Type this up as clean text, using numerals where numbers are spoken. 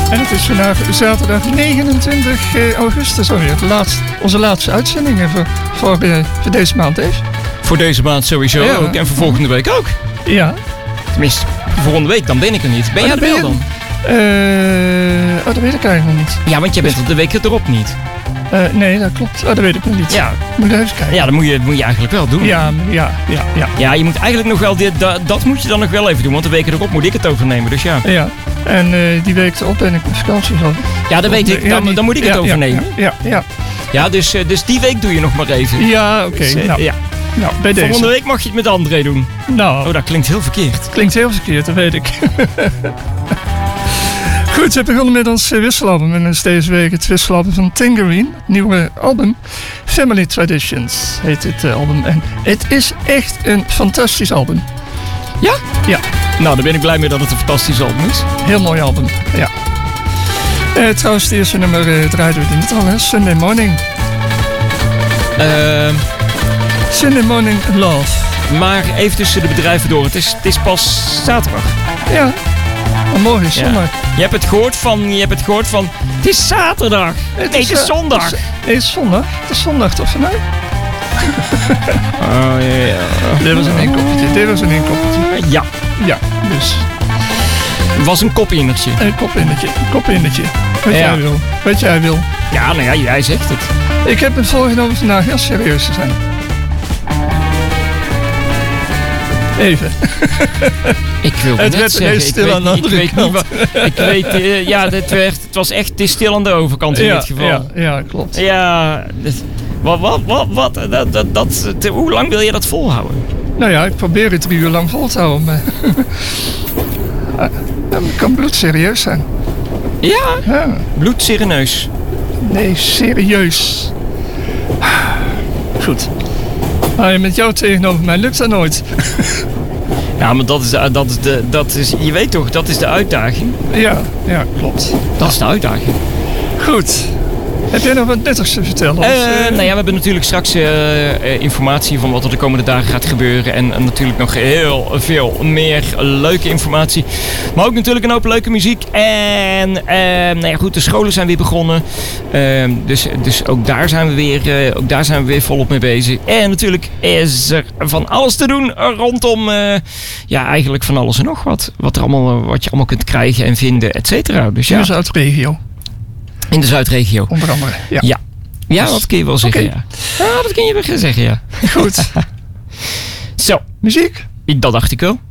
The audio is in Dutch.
En het is vandaag zaterdag 29 augustus alweer. Onze laatste uitzendingen voor deze maand, Dave. Voor deze maand sowieso ook. En voor volgende week ook. Ja. Tenminste, volgende week, dan ben ik er niet. Ben jij er wel dan? Dat weet ik eigenlijk nog niet. Ja, want jij bent er de week erop niet. Nee, dat klopt. Dat weet ik nog niet. Ja. Moet even kijken. Ja, dat moet je eigenlijk wel doen. Ja. Ja, je moet eigenlijk nog wel dat moet je dan nog wel even doen, want de weken erop moet ik het overnemen, dus ja. Ja, en die week erop ben ik op vakantie geloof ik. Ja, dat weet ik. Dan moet ik het overnemen. Ja. Ja, dus die week doe je nog maar even. Ja, oké. Ja. Nou, bij deze. Volgende week mag je het met André doen. Nou. Oh, dat klinkt heel verkeerd. Klinkt heel verkeerd, dat weet ik. Goed, we begonnen met ons wisselalbum. En dat is deze week het wisselalbum van Tangerine. Het nieuwe album. Family Traditions heet dit album. En het is echt een fantastisch album. Ja? Ja. Nou, dan ben ik blij mee dat het een fantastisch album is. Heel mooi album, ja. Trouwens, het eerste nummer draaiden we net al, hè? Sunday Morning. Sunday Morning Love. Maar even tussen de bedrijven door. Het is pas zaterdag. Ja. Maar morgen is zondag. Je hebt het gehoord van... Het is zaterdag. Nee, het is zondag. Nee, het is zondag. Het is zondag toch vandaag? Oh, ja. Dit was een inkoppertje. Ja. Ja, dus... Het was een kopinnertje. Een kopinnertje. Wat jij wil. Ja, nou ja, jij zegt het. Ik heb me voorgenomen vandaag heel serieus te zijn. Even. Ik wil het net werd zeggen, stil aan de andere kant. Het was echt, het is stil aan de overkant in dit geval. Ja, klopt. Ja, hoe lang wil je dat volhouden? Nou ja, ik probeer het 3 uur lang vol te houden, maar... Het kan bloedserieus zijn. Ja? Bloedserieus. Nee, serieus. Goed. Maar met jou tegenover mij lukt dat nooit. Ja, maar dat is, je weet toch, dat is de uitdaging. Ja, klopt. Dat is de uitdaging. Goed. Heb jij nog wat nuttigs te vertellen? Nou ja, we hebben natuurlijk straks informatie van wat er de komende dagen gaat gebeuren. En natuurlijk nog heel veel meer leuke informatie. Maar ook natuurlijk een hoop leuke muziek. En nou ja, goed, de scholen zijn weer begonnen. Dus ook daar zijn we weer volop mee bezig. En natuurlijk is er van alles te doen rondom eigenlijk van alles en nog wat. Wat je allemaal kunt krijgen en vinden, et cetera. Dus ja. Dus uit de regio. In de Zuidregio. Onder andere, ja. Ja, dat kun je wel zeggen, ja. Ja, dat kun je wel zeggen, ja. Goed. Zo. Muziek? Dat dacht ik wel.